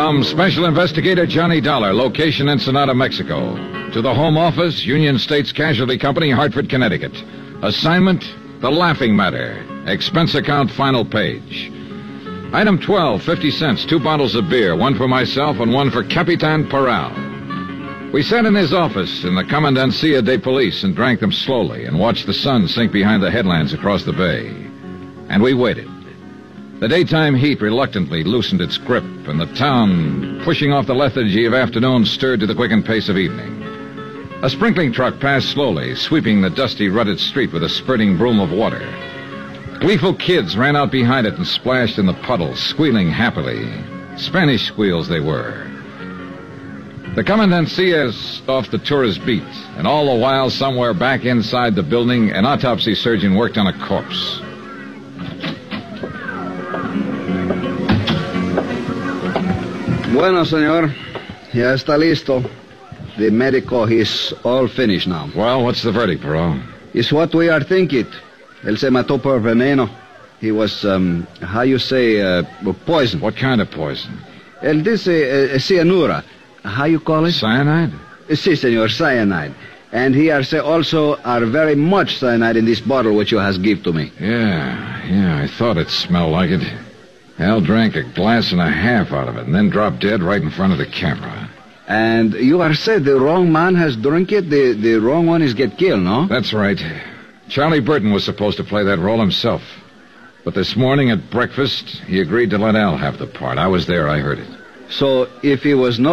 From Special Investigator Johnny Dollar, location Ensenada, Mexico, to the Home Office, Union States Casualty Company, Hartford, Connecticut. Assignment, The Laughing Matter. Expense account, final page. Item 12, 50 cents, 2 bottles of beer, one for myself and one for Capitan Parral. We sat in his office in the Comandancia de Police and drank them slowly and watched the sun sink behind the headlands across the bay. And we waited. The daytime heat reluctantly loosened its grip, and the town, pushing off the lethargy of afternoon, stirred to the quickened pace of evening. A sprinkling truck passed slowly, sweeping the dusty, rutted street with a spurting broom of water. Gleeful kids ran out behind it and splashed in the puddles, squealing happily. Spanish squeals they were. The Comandancia is off the tourist beat, and all the while, somewhere back inside the building, an autopsy surgeon worked on a corpse. Bueno, señor. Ya está listo. The medical is all finished now. Well, what's the verdict, Perot? It's what we are thinking. Él se mató por veneno. He was, how you say, poison. What kind of poison? Él dice cianura. How you call it? Cyanide? Si, señor, cyanide. And here say also are very much cyanide in this bottle which you has give to me. Yeah, I thought it smelled like it. Al drank a glass and a half out of it and then dropped dead right in front of the camera. And you are said the wrong man has drunk it, the wrong one is get killed, no? That's right. Charlie Burton was supposed to play that role himself. But this morning at breakfast, he agreed to let Al have the part. I was there, I heard it. So if he was not